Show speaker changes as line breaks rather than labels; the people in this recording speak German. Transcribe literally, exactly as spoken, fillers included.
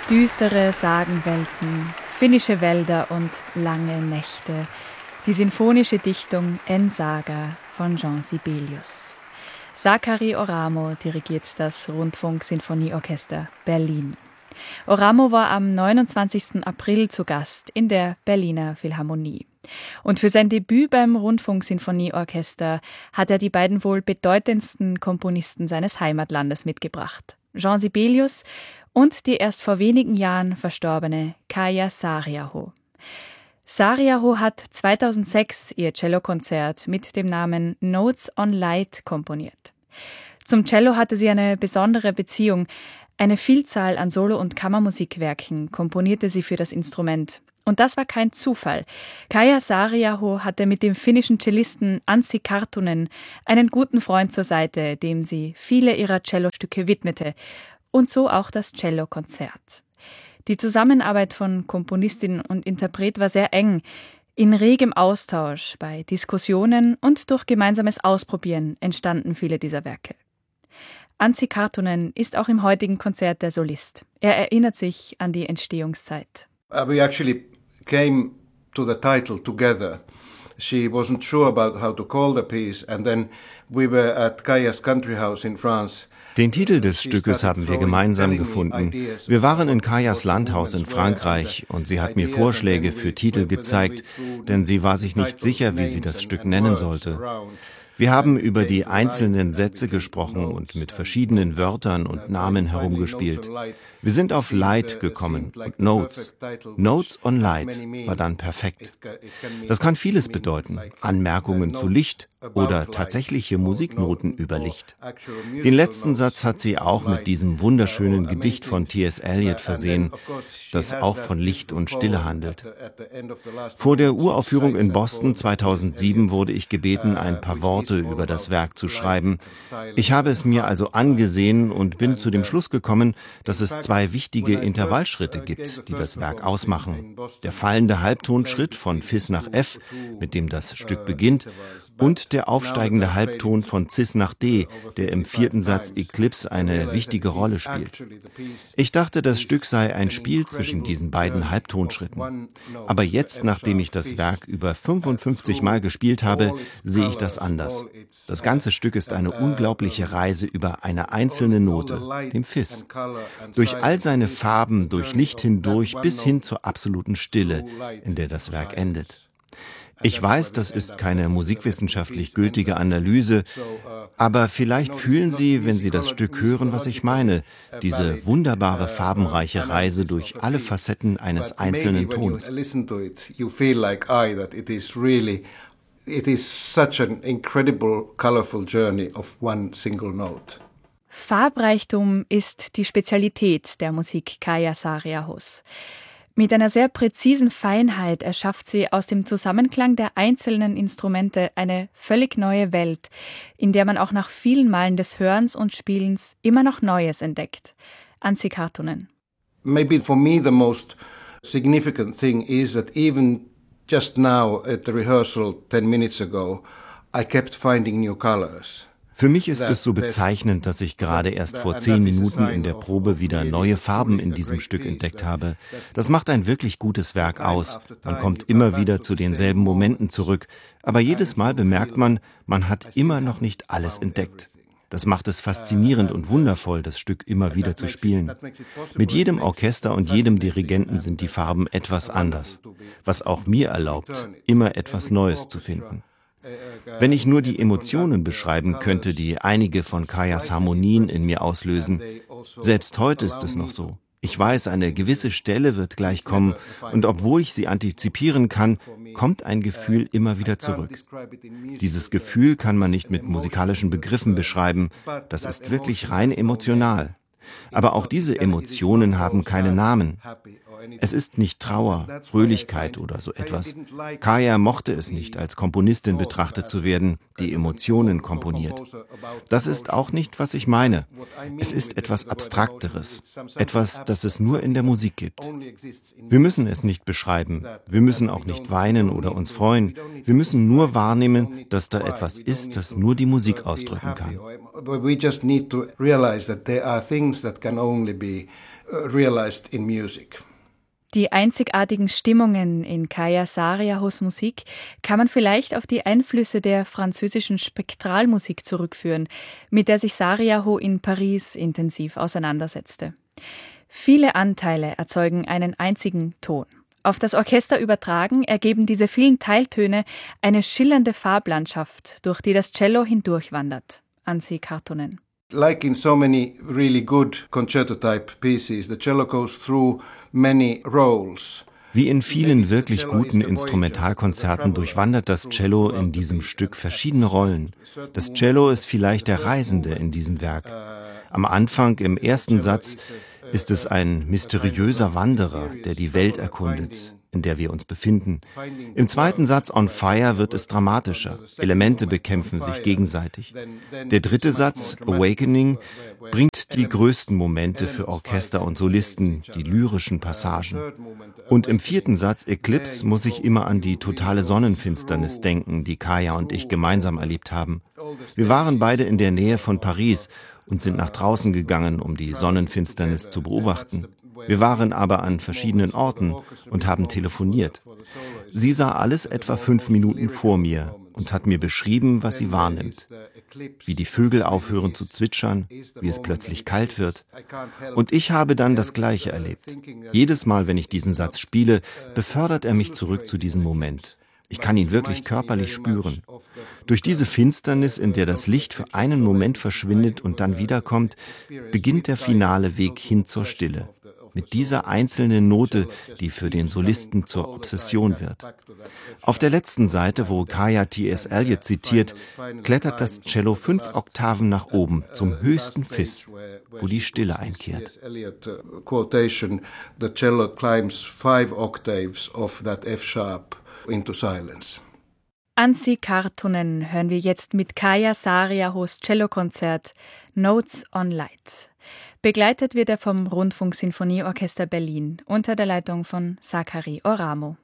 Düstere Sagenwelten, finnische Wälder und lange Nächte. Die sinfonische Dichtung En Saga von Jean Sibelius. Sakari Oramo dirigiert das Rundfunk-Sinfonieorchester Berlin. Oramo war am neunundzwanzigsten April zu Gast in der Berliner Philharmonie. Und für sein Debüt beim Rundfunk-Sinfonieorchester hat er die beiden wohl bedeutendsten Komponisten seines Heimatlandes mitgebracht. Jean Sibelius und die erst vor wenigen Jahren verstorbene Kaija Saariaho. Saariaho hat zweitausendsechs ihr Cellokonzert mit dem Namen Notes on Light komponiert. Zum Cello hatte sie eine besondere Beziehung. Eine Vielzahl an Solo- und Kammermusikwerken komponierte sie für das Instrument. Und das war kein Zufall. Kaija Saariaho hatte mit dem finnischen Cellisten Anssi Karttunen einen guten Freund zur Seite, dem sie viele ihrer Cellostücke widmete. Und so auch das Cellokonzert. Die Zusammenarbeit von Komponistin und Interpret war sehr eng. In regem Austausch, bei Diskussionen und durch gemeinsames Ausprobieren entstanden viele dieser Werke. Anssi Karttunen ist auch im heutigen Konzert der Solist. Er erinnert sich an die Entstehungszeit.
Uh, we actually came to the title together. She wasn't sure about how to call the piece, and then we were at Kaija's Country House in France.
Den Titel des Stückes haben wir gemeinsam gefunden. Wir waren in Kaijas Landhaus in Frankreich und sie hat mir Vorschläge für Titel gezeigt, denn sie war sich nicht sicher, wie sie das Stück nennen sollte. Wir haben über die einzelnen Sätze gesprochen und mit verschiedenen Wörtern und Namen herumgespielt. Wir sind auf Light gekommen und Notes. Notes on Light war dann perfekt. Das kann vieles bedeuten. Anmerkungen zu Licht oder tatsächliche Musiknoten über Licht. Den letzten Satz hat sie auch mit diesem wunderschönen Gedicht von T S Eliot versehen, das auch von Licht und Stille handelt. Vor der Uraufführung in Boston zweitausendsieben wurde ich gebeten, ein paar Worte über das Werk zu schreiben. Ich habe es mir also angesehen und bin zu dem Schluss gekommen, dass es zwei wichtige Intervallschritte gibt, die das Werk ausmachen. Der fallende Halbtonschritt von Fis nach F, mit dem das Stück beginnt, und der aufsteigende Halbton von Cis nach D, der im vierten Satz Eclipse eine wichtige Rolle spielt. Ich dachte, das Stück sei ein Spiel zwischen diesen beiden Halbtonschritten. Aber jetzt, nachdem ich das Werk über fünfundfünfzig Mal gespielt habe, sehe ich das anders. Das ganze Stück ist eine unglaubliche Reise über eine einzelne Note, dem Fis. Durch all seine Farben, durch Licht hindurch bis hin zur absoluten Stille, in der das Werk endet. Ich weiß, das ist keine musikwissenschaftlich gültige Analyse, aber vielleicht fühlen Sie, wenn Sie das Stück hören, was ich meine, diese wunderbare farbenreiche Reise durch alle Facetten eines einzelnen Tons.
It is such an incredible, colorful journey of one single note.
Farbreichtum ist die Spezialität der Musik Kaija Saariahos. Mit einer sehr präzisen Feinheit erschafft sie aus dem Zusammenklang der einzelnen Instrumente eine völlig neue Welt, in der man auch nach vielen Malen des Hörens und Spielens immer noch Neues entdeckt. Anssi Karttunen.
Maybe for me the most significant thing is that even just now at the rehearsal ten minutes ago, I kept finding new colors.
Für mich ist es so bezeichnend, dass ich gerade erst vor zehn Minuten in der Probe wieder neue Farben in diesem Stück entdeckt habe. Das macht ein wirklich gutes Werk aus. Man kommt immer wieder zu denselben Momenten zurück, aber jedes Mal bemerkt man, man hat immer noch nicht alles entdeckt. Das macht es faszinierend und wundervoll, das Stück immer wieder zu spielen. Mit jedem Orchester und jedem Dirigenten sind die Farben etwas anders, was auch mir erlaubt, immer etwas Neues zu finden. Wenn ich nur die Emotionen beschreiben könnte, die einige von Kaijas Harmonien in mir auslösen, selbst heute ist es noch so. Ich weiß, eine gewisse Stelle wird gleich kommen und obwohl ich sie antizipieren kann, kommt ein Gefühl immer wieder zurück. Dieses Gefühl kann man nicht mit musikalischen Begriffen beschreiben, das ist wirklich rein emotional. Aber auch diese Emotionen haben keine Namen. Es ist nicht Trauer, Fröhlichkeit oder so etwas. Kaija mochte es nicht, als Komponistin betrachtet zu werden, die Emotionen komponiert. Das ist auch nicht, was ich meine. Es ist etwas Abstrakteres, etwas, das es nur in der Musik gibt. Wir müssen es nicht beschreiben, wir müssen auch nicht weinen oder uns freuen. Wir müssen nur wahrnehmen, dass da etwas ist, das nur die Musik ausdrücken kann.
We just need to realize that there are things things that can only be realized in music.
Die einzigartigen Stimmungen in Kaija Saariahos Musik kann man vielleicht auf die Einflüsse der französischen Spektralmusik zurückführen, mit der sich Saariaho in Paris intensiv auseinandersetzte. Viele Anteile erzeugen einen einzigen Ton. Auf das Orchester übertragen ergeben diese vielen Teiltöne eine schillernde Farblandschaft, durch die das Cello hindurchwandert. Anssi Karttunen.
Like in so many really good concerto-type pieces, the cello goes through many roles.
Wie in vielen wirklich guten Instrumentalkonzerten durchwandert das Cello in diesem Stück verschiedene Rollen. Das Cello ist vielleicht der Reisende in diesem Werk. Am Anfang, im ersten Satz, ist es ein mysteriöser Wanderer, der die Welt erkundet, in der wir uns befinden. Im zweiten Satz On Fire wird es dramatischer. Elemente bekämpfen sich gegenseitig. Der dritte Satz, Awakening, bringt die größten Momente für Orchester und Solisten, die lyrischen Passagen. Und im vierten Satz, Eclipse, muss ich immer an die totale Sonnenfinsternis denken, die Kaija und ich gemeinsam erlebt haben. Wir waren beide in der Nähe von Paris und sind nach draußen gegangen, um die Sonnenfinsternis zu beobachten. Wir waren aber an verschiedenen Orten und haben telefoniert. Sie sah alles etwa fünf Minuten vor mir und hat mir beschrieben, was sie wahrnimmt. Wie die Vögel aufhören zu zwitschern, wie es plötzlich kalt wird. Und ich habe dann das Gleiche erlebt. Jedes Mal, wenn ich diesen Satz spiele, befördert er mich zurück zu diesem Moment. Ich kann ihn wirklich körperlich spüren. Durch diese Finsternis, in der das Licht für einen Moment verschwindet und dann wiederkommt, beginnt der finale Weg hin zur Stille. Mit dieser einzelnen Note, die für den Solisten zur Obsession wird. Auf der letzten Seite, wo Kaija T S Eliot zitiert, klettert das Cello fünf Oktaven nach oben zum höchsten Fis, wo die Stille einkehrt.
The cello climbs five octaves of that F sharp into silence.
Anssi Karttunen hören wir jetzt mit Kaija Saariahos Cellokonzert Notes on Light. Begleitet wird er vom Rundfunksinfonieorchester Berlin unter der Leitung von Sakari Oramo.